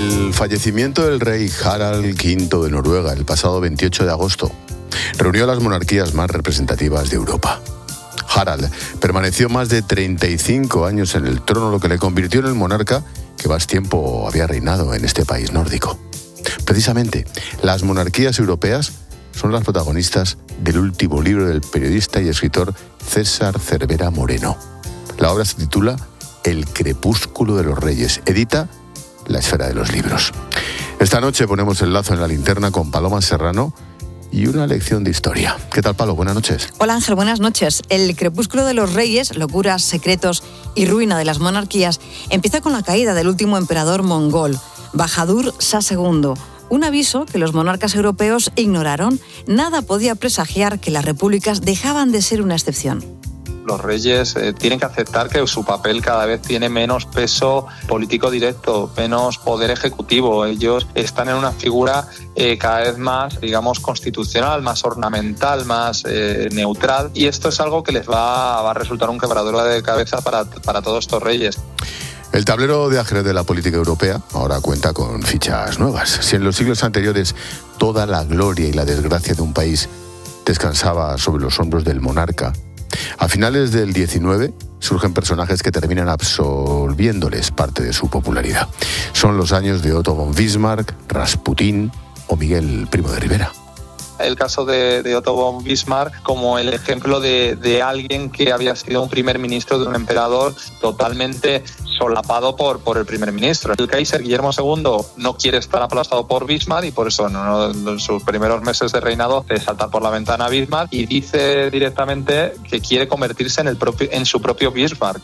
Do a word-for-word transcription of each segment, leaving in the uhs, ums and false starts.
El fallecimiento del rey Harald quinto de Noruega el pasado veintiocho de agosto reunió a las monarquías más representativas de Europa. Harald permaneció más de treinta y cinco años en el trono, lo que le convirtió en el monarca que más tiempo había reinado en este país nórdico. Precisamente, las monarquías europeas son las protagonistas del último libro del periodista y escritor César Cervera Moreno. La obra se titula El crepúsculo de los reyes. Edita La Esfera de los Libros. Esta noche ponemos el lazo en la linterna con Paloma Serrano y una lección de historia. ¿Qué tal, Palo? Buenas noches. Hola, Ángel, buenas noches. El crepúsculo de los reyes, locuras, secretos y ruina de las monarquías, empieza con la caída del último emperador mongol, Bahadur Shah segundo. Un aviso que los monarcas europeos ignoraron. Nada podía presagiar que las repúblicas dejaban de ser una excepción. Los reyes eh, tienen que aceptar que su papel cada vez tiene menos peso político directo, menos poder ejecutivo. Ellos están en una figura eh, cada vez más, digamos, constitucional, más ornamental, más eh, neutral. Y esto es algo que les va, va a resultar un quebradero de cabeza para, para todos estos reyes. El tablero de ajedrez de la política europea ahora cuenta con fichas nuevas. Si en los siglos anteriores toda la gloria y la desgracia de un país descansaba sobre los hombros del monarca, a finales del diecinueve surgen personajes que terminan absolviéndoles parte de su popularidad. Son los años de Otto von Bismarck, Rasputín o Miguel Primo de Rivera. El caso de, de Otto von Bismarck como el ejemplo de, de alguien que había sido un primer ministro de un emperador totalmente solapado por, por el primer ministro. El Kaiser Guillermo segundo no quiere estar aplastado por Bismarck y por eso en, uno de sus primeros meses de reinado se salta por la ventana a Bismarck y dice directamente que quiere convertirse en, el propio, en su propio Bismarck.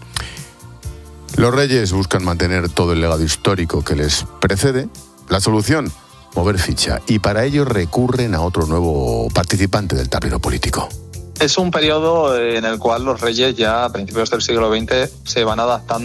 Los reyes buscan mantener todo el legado histórico que les precede. La solución: mover ficha, y para ello recurren a otro nuevo participante del tablero político. Es un periodo en el cual los reyes ya a principios del siglo veinte se van adaptando